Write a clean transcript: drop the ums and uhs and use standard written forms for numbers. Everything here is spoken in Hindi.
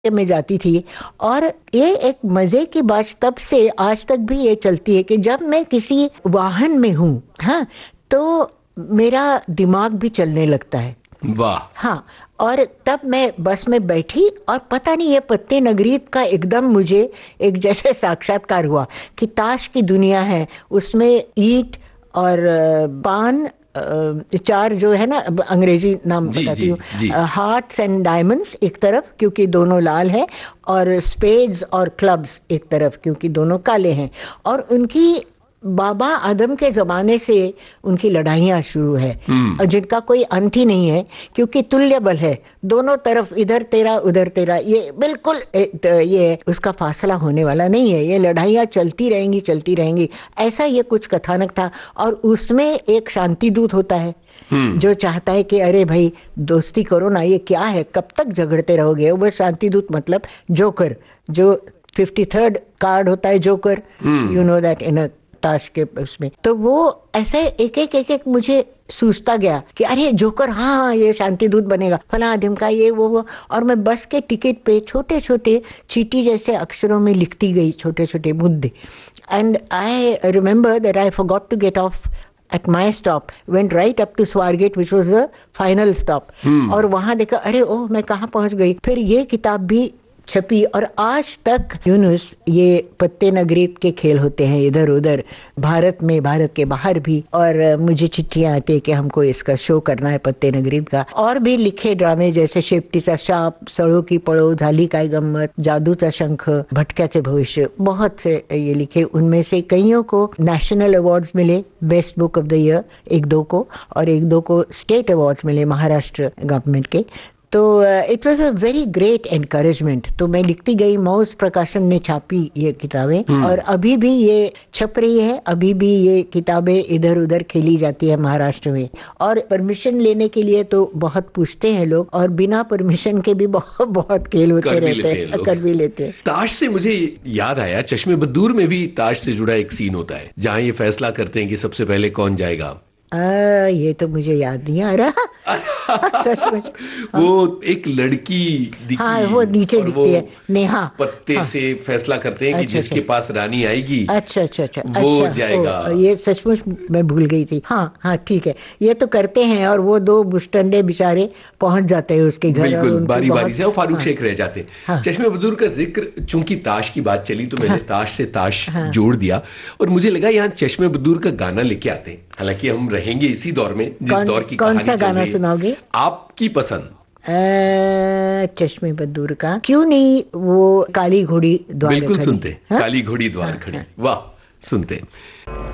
में जाती थी। और ये एक मजे की बात तब से आज तक भी ये चलती है कि जब मैं किसी वाहन में हूँ, हाँ, तो मेरा दिमाग भी चलने लगता है। वाह। हाँ, और तब मैं बस में बैठी और पता नहीं ये पत्ते नगरीत का एकदम मुझे एक जैसे साक्षात्कार हुआ कि ताश की दुनिया है, उसमें ईंट और पान, चार जो है ना, अंग्रेजी नाम जी बताती जी हूँ, जी। हार्ट्स एंड डायमंड्स एक तरफ क्योंकि दोनों लाल है, और स्पेड्स और क्लब्स एक तरफ क्योंकि दोनों काले हैं। और उनकी बाबा आदम के जमाने से उनकी लड़ाइयाँ शुरू है, और जिनका कोई अंत ही नहीं है क्योंकि तुल्य बल है दोनों तरफ, इधर तेरा उधर तेरा, ये बिल्कुल ये उसका फासला होने वाला नहीं है, ये लड़ाइयाँ चलती रहेंगी। ऐसा ये कुछ कथानक था। और उसमें एक शांति दूत होता है जो चाहता है कि अरे भाई दोस्ती करो ना, ये क्या है, कब तक झगड़ते रहोगे। वो शांति दूत मतलब जोकर, जो 53rd कार्ड होता है joker, you know that in ताश के उसमें। तो वो ऐसे एक एक मुझे सूझता गया कि अरे जोकर, हाँ हाँ ये शांति दूत बनेगा, फला आदम का ये वो। और मैं बस के टिकट पे छोटे छोटे चीटी जैसे अक्षरों में लिखती गई छोटे छोटे मुद्दे। And I remember that I forgot to get of at my stop, went right up to Swargate, which was the final stop. और वहां देखा, अरे ओह मैं कहाँ पहुंच गई। फिर ये किताब भी छपी, और आज तक यूनुस ये पत्ते नगरीत के खेल होते हैं इधर उधर, भारत में, भारत के बाहर भी। और मुझे चिट्ठियां आती है कि हमको इसका शो करना है पत्ते नगरीत का। और भी लिखे ड्रामे जैसे शेपटीचा शाप, सळो की पळो, झाली काय गंमत, जादूचा शंख, भटक्याचे भविष्य, बहुत से ये लिखे। उनमें से कईयों को नेशनल अवार्ड्स मिले, best book of the year एक दो को, और एक दो को स्टेट अवार्ड्स मिले महाराष्ट्र गवर्नमेंट के। तो it was a very great encouragement. तो मैं लिखती गई, मौज प्रकाशन ने छापी ये किताबें, और अभी भी ये छप रही है, अभी भी ये किताबें इधर उधर खेली जाती है महाराष्ट्र में। और परमिशन लेने के लिए तो बहुत पूछते हैं लोग, और बिना परमिशन के भी बहुत बहुत खेल होते रहते हैं, कर भी लेते हैं। ताश से मुझे याद आया, चश्मे बद्दूर में भी ताश से जुड़ा एक सीन होता है जहाँ ये फैसला करते हैं कि सबसे पहले कौन जाएगा। ये तो मुझे याद नहीं आ रहा। सचमुच। वो एक लड़की दिखी, हाँ, वो नीचे दिखती है, नेहा। पत्ते से फैसला करते हैं कि जिसके पास रानी आएगी अच्छा अच्छा अच्छा वो जाएगा। ये सचमुच मैं भूल गई थी। हाँ हाँ ठीक है, ये तो करते हैं, और वो दो बुस्टंडे बेचारे पहुंच जाते हैं उसके घर। बिल्कुल, बारी बारी से, वो फारूक शेख रह जाते हैं। चश्मे बद्दूर का जिक्र, चूंकि ताश की बात चली तो मैंने ताश से ताश जोड़ दिया, और मुझे लगा यहाँ चश्मे बद्दूर का गाना लेके आते हैं। हालांकि हम रहेंगे इसी दौर में जिस दौर की कौन कहानी सा गाना सुनाओगे? आपकी पसंद। चश्मे बद्दूर का क्यों नहीं, वो काली घोड़ी द्वार खड़ी। बिल्कुल सुनते, काली घोड़ी द्वार खड़ी, वाह, सुनते।